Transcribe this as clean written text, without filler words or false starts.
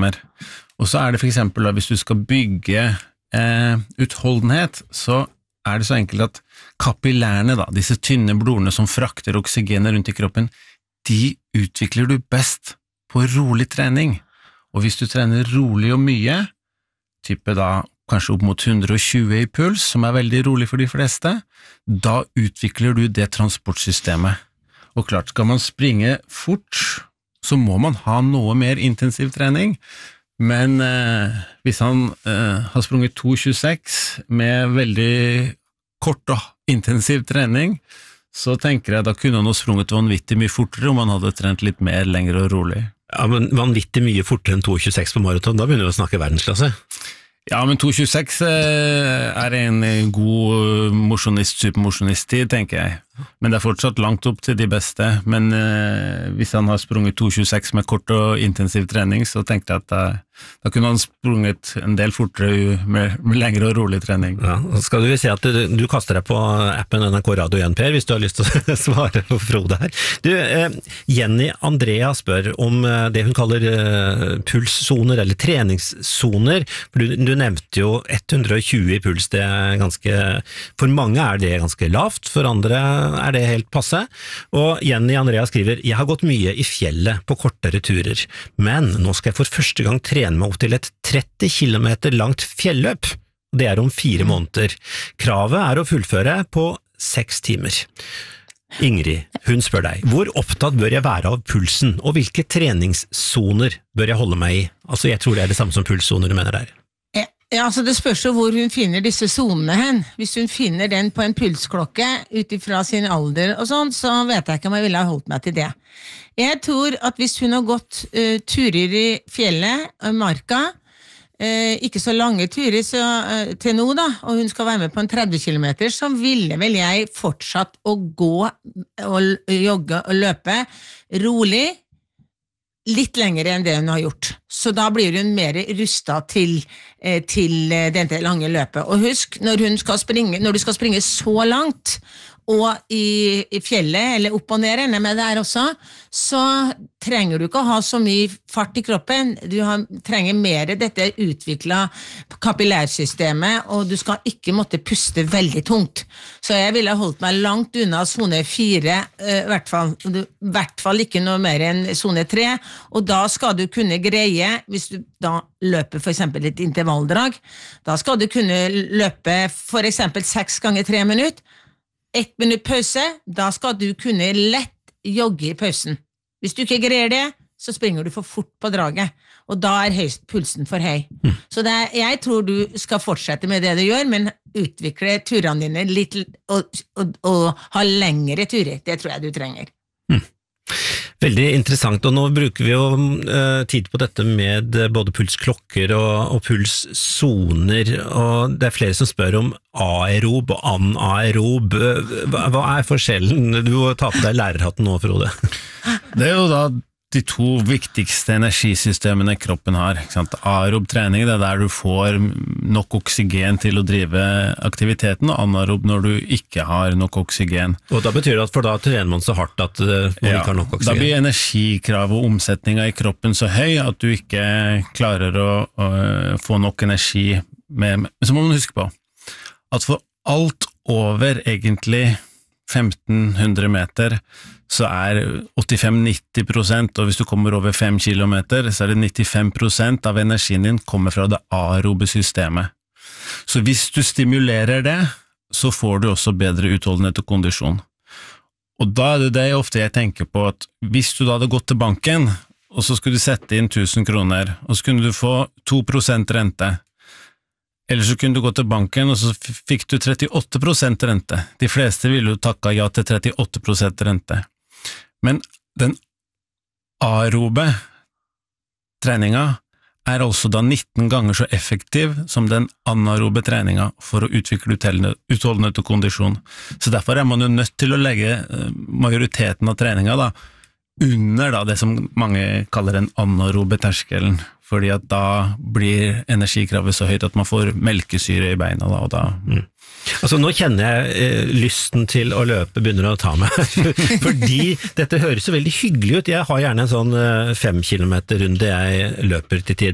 transportsystemer. Og så det for eksempel, hvis du skal bygge utholdenhet, så det så enkelt at kapillærene, disse tynne blodene som frakter oksygenet rundt i kroppen, de utvikler du best på rolig trening. Og hvis du trener rolig og mye, type kanskje opp mot 120 i puls, som veldig rolig for de fleste, da utvikler du det transportsystemet. Og klart, skal man springe fort, så må man ha noe mer intensiv trening, men hvis han har sprunget 2,26 med veldig kort og intensiv trening, så tenker jeg da kunne han ha sprunget vanvittig mye fortere om han hadde trent litt mer lenger og rolig. Ja, men vanvittig mye fortere enn 2,26 på maraton, da begynner vi å snakke verdensklasse. Ja, men 2,26 en god mosjonist, supermosjonist-tid, tenker jeg. Men det fortsatt langt opp til de beste. Men hvis han har sprunget 2,26 med kort og intensiv trening, så tenkte jeg at da kunne han sprunget en del fortere med lengre og rolig trening. Ja, skal du si at du kaster deg på appen NRK Radio 1, Per, hvis du har lyst til å svare på Frode her. Du, Jenny Andrea spør om det hun kaller pulssoner, eller treningssoner. Du nevnte jo 120 i puls, det ganske, for mange det ganske lavt, for andre det helt passe. Og Jenny Andrea skriver, jeg har gått mye i fjellet på kortere turer, men nå skal jeg for første gang trene meg opp til et 30 kilometer langt fjelløp. Det om 4 måneder. Kravet å fullføre på 6 timer. Ingrid, hun spør deg, hvor opptatt bør jeg være av pulsen, og hvilke treningssoner bør jeg holde meg i? Altså, jeg tror det det samme som pulssoner du mener der. Ja, altså det spørs jo hvor hun finner disse sonene hen. Hvis hun finner den på en pulsklokke utifra sin alder og sånn, så vet jeg ikke om jeg ville ha holdt meg til det. Jeg tror at hvis hun har gått turer i fjellet og marka, ikke så lange turer til nå da, og hun skal være med på en 30 kilometer, så ville vel jeg fortsatt å gå og jogge og løpe rolig, litt lenger enn det hun har gjort. Så da blir hun mer rustet til dette lange løpet. Og husk, når du skal springe så langt, og i fjellet, eller opp og ned, med det også, så trenger du ikke å ha så mye fart i kroppen. Du trenger mer dette utviklet kapillærsystemet, og du skal ikke måtte puste veldig tungt. Så jeg ville holdt meg langt unna zone 4, i hvert fall ikke noe mer enn zone 3, og da skal du kunne greie, hvis du da løper for eksempel et intervalldrag, da skal du kunne løpe for eksempel 6 ganger 3 minutter, 1 minutt pause, da skal du kunne lett jogge i pausen. Hvis du ikke greier det, så springer du for fort på draget, og da pulsen for høy. Så jeg tror du skal fortsette med det du gjør, men utvikle turene dine litt, og ha lengre turer. Det tror jeg du trenger. Veldig interessant, og nå bruker vi jo tid på dette med både pulsklokker og pulssoner, og det flere som spør om aerob og anaerob. Hva forskjellen? Du må ta på deg lærerhatten nå, Frode. Det jo da de 2 viktigste energisystemene kroppen har. Ikke sant? Aerob trening, det der du får nok oksygen til å drive aktiviteten, og anaerob når du ikke har nok oksygen. Og da betyr det at for da trener man så hardt at man ikke har nok oksygen? Da blir energikrav og omsetningen i kroppen så høy at du ikke klarer å få nok energi med. Men så må man huske på at for alt over egentlig 1500 meter så 85-90%, og hvis du kommer over 5 kilometer, så det 95% av energien din kommer fra det aerobe systemet. Så hvis du stimulerer det, så får du også bedre utholdenhet og kondisjon. Og da det det ofte jeg tenker på, at hvis du da hadde gått til banken, og så skulle du sette inn 1000 kroner, og så kunne du få 2% rente, eller så kunne du gå til banken, og så fikk du 38% rente. De fleste ville jo takka ja til 38% rente. Men den aerobe treninga altså da 19 ganger så effektiv som den anaerobe treninga for å utvikle utholdenhet og kondisjon. Så derfor man jo nødt til å legge majoriteten av treninga da, under da, det som mange kaller den anaerobe terskelen, fordi at da blir energikravet så høyt at man får melkesyre i beina da, og da... Altså nå kjenner jeg lysten til å løpe begynner å ta meg, fordi dette høres så veldig hyggelig ut. Jeg har gjerne en sånn 5 kilometer runde jeg løper til tid.